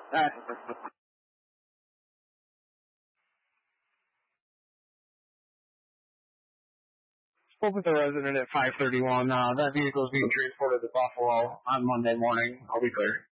Spoke with the resident at 531. That vehicle is being transported to Buffalo on Monday morning. I'll be clear.